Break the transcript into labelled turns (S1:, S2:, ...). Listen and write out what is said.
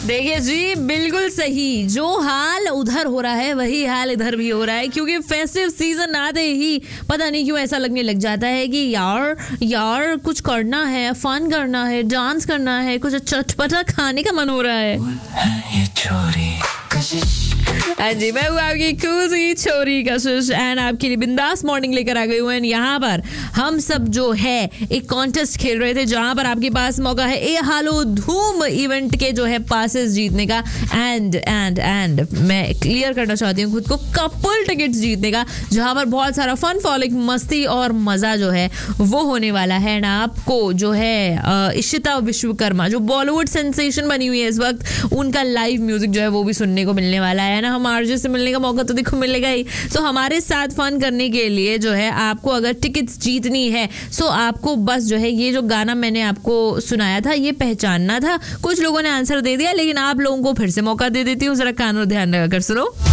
S1: देखिए जी, बिल्कुल सही। जो हाल उधर हो रहा है वही हाल इधर भी हो रहा है, क्योंकि फेस्टिव सीजन आते ही पता नहीं क्यों ऐसा लगने लग जाता है कि यार कुछ करना है, फन करना है, डांस करना है, कुछ चटपटा खाने का मन हो रहा है। हाँ जी, मैं हूँ आपकी कूजी छोरी कशिश एंड आपके लिए बिंदास मॉर्निंग लेकर आ गई हूँ। यहाँ पर हम सब जो है एक कॉन्टेस्ट खेल रहे थे, जहाँ पर आपके पास मौका है ए हालो धूम इवेंट के जो है पासेस जीतने का एंड मैं क्लियर करना चाहती हूँ खुद को, कपल टिकट्स जीतने का, जहाँ पर बहुत सारा फन फॉलिक मस्ती और मजा जो है वो होने वाला है ना। आपको जो है इशिता विश्वकर्मा जो बॉलीवुड सेंसेशन बनी हुई है इस वक्त, उनका लाइव म्यूजिक जो है वो भी सुनने को मिलने वाला है ना। हम आरजे से मिलने का मौका तो देखो मिलेगा ही। तो हमारे साथ फन करने के लिए जो है आपको अगर टिकट्स जीतनी है, सो आपको बस जो है ये जो गाना मैंने आपको सुनाया था ये पहचानना था। कुछ लोगों ने आंसर दे दिया, लेकिन आप लोगों को फिर से मौका दे देती हूँ, जरा कान और ध्यान लगा कर सुनो।